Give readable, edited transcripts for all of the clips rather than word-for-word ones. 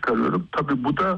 çıkarıyorum. Tabii bu da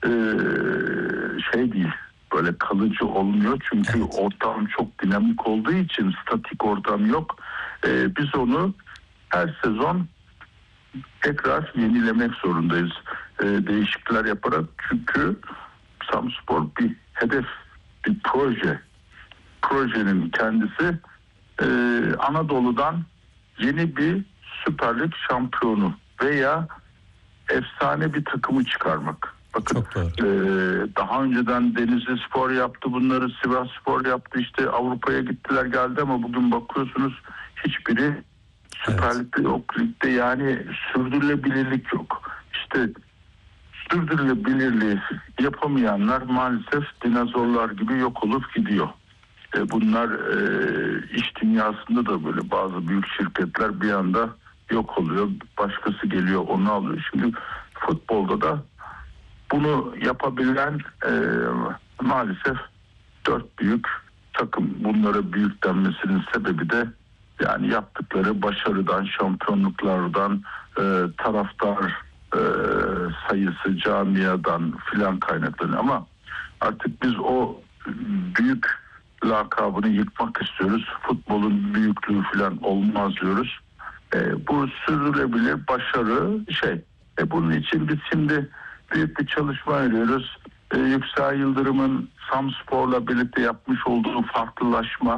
şey değil, böyle kalıcı olmuyor. Çünkü ortam çok dinamik olduğu için, statik ortam yok. Biz onu her sezon tekrar yenilemek zorundayız. Değişiklikler yaparak, çünkü Samspor bir hedef, bir proje. Projenin kendisi Anadolu'dan yeni bir Süper Lig şampiyonu veya efsane bir takımı çıkarmak. Bakın, daha önceden Denizli Spor yaptı bunları, Sivas Spor yaptı, işte Avrupa'ya gittiler geldi ama bugün bakıyorsunuz hiçbiri Süper Lig'de yok, ligde yani sürdürülebilirlik yok. İşte sürdürülebilirliği yapamayanlar maalesef dinozorlar gibi yok olup gidiyor. Bunlar iş dünyasında da böyle bazı büyük şirketler bir anda yok oluyor. Başkası geliyor onu alıyor. Şimdi futbolda da bunu yapabilen maalesef 4 büyük takım. Bunlara büyük denmesinin sebebi de yani yaptıkları başarıdan, şampiyonluklardan, taraftar sayısı, camiadan filan kaynaklanıyor. Ama artık biz o büyük lakabını yıkmak istiyoruz. Futbolun büyüklüğü filan olmaz diyoruz. Bu sürdürülebilir başarı şey. Bunun için biz şimdi büyük bir çalışma veriyoruz. Yüksel Yıldırım'ın Samspor'la birlikte yapmış olduğu farklılaşma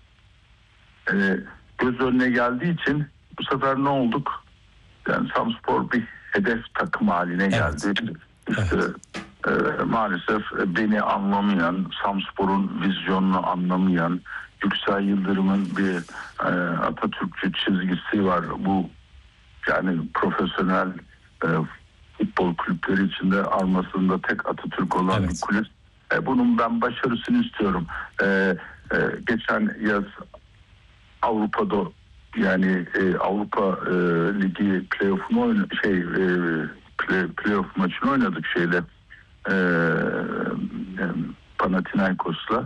göz önüne geldiği için bu sefer ne olduk? Yani Samspor bir hedef takım haline geldi. İşte maalesef beni anlamayan, Samspor'un vizyonunu anlamayan, Yüksel Yıldırım'ın bir Atatürkçü çizgisi var. Bu yani profesyonel futbol kulüpleri içinde armasında tek Atatürk olan bir kulüp. Bunun ben başarısını istiyorum. Geçen yaz Avrupa'da yani Avrupa Ligi playoff'unu playoff maçını oynadık Panathinaikos'la.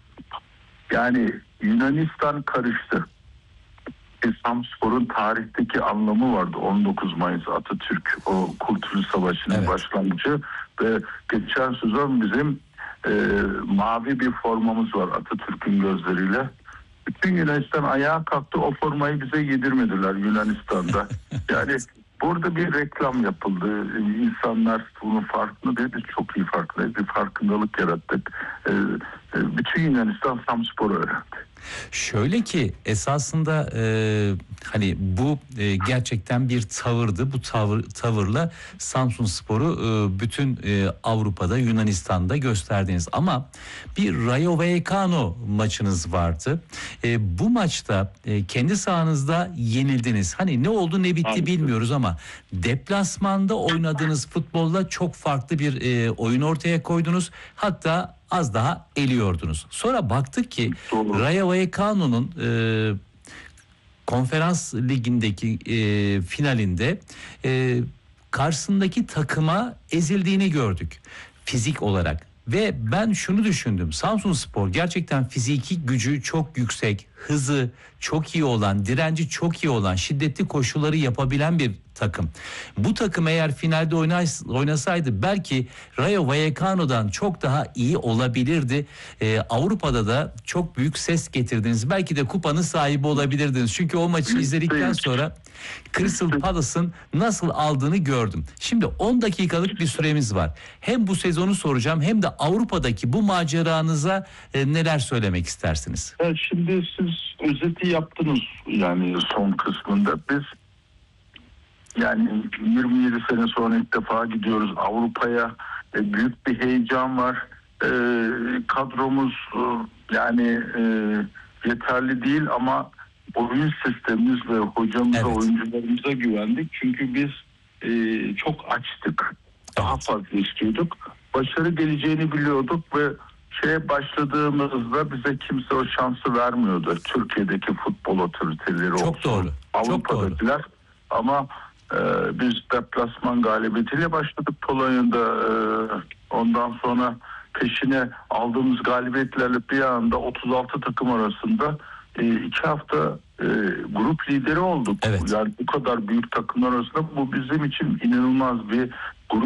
Yani Yunanistan karıştı. Samspor'un tarihteki anlamı vardı. 19 Mayıs Atatürk o Kurtuluş Savaşı'nın başlangıcı ve geçen sezon bizim mavi bir formamız var Atatürk'ün gözleriyle. Bütün Yunanistan ayağa kalktı, o formayı bize yedirmediler Yunanistan'da. Yani burada bir reklam yapıldı. İnsanlar bunun farkında değil, biz çok iyi farkındayız. Bir farkındalık yarattık. Bütün Yunanistan Samspor'u öğrendi. Şöyle ki esasında hani bu gerçekten bir tavırdı. Bu tavırla Samsunspor'u bütün Avrupa'da, Yunanistan'da gösterdiniz. Ama bir Rayo Vallecano maçınız vardı. Bu maçta kendi sahanızda yenildiniz. Hani ne oldu ne bitti bilmiyoruz ama deplasmanda oynadığınız futbolla çok farklı bir oyun ortaya koydunuz. Hatta az daha eliyordunuz. Sonra baktık ki Rayo Vallecano'nun konferans ligindeki finalinde karşısındaki takıma ezildiğini gördük fizik olarak. Ve ben şunu düşündüm. Samsunspor gerçekten fiziki gücü çok yüksek, hızı çok iyi olan, direnci çok iyi olan, şiddetli koşuları yapabilen bir takım. Bu takım eğer finalde oynasaydı belki Rayo Vallecano'dan çok daha iyi olabilirdi. Avrupa'da da çok büyük ses getirdiniz. Belki de kupanın sahibi olabilirdiniz. Çünkü o maçı izledikten sonra Crystal Palace'ın nasıl aldığını gördüm. Şimdi 10 dakikalık bir süremiz var. Hem bu sezonu soracağım hem de Avrupa'daki bu maceranıza neler söylemek istersiniz? Şimdi siz özeti yaptınız yani son kısmında. Biz yani 27 sene sonra ilk defa gidiyoruz Avrupa'ya. Büyük bir heyecan var. Kadromuz yani yeterli değil ama oyun sistemimiz ve hocamıza, oyuncularımıza güvendik. Çünkü biz çok açtık. Daha fazla istiyorduk. Başarı geleceğini biliyorduk ve başladığımızda bize kimse o şansı vermiyordu. Türkiye'deki futbol otoriteleri çok olsun. Doğru. Avrupa'dakiler. Ama biz deplasman galibiyetiyle başladık Polonya'da. Ondan sonra peşine aldığımız galibiyetlerle bir anda 36 takım arasında 2 hafta grup lideri olduk. Yani bu kadar büyük takımlar arasında bu bizim için inanılmaz bir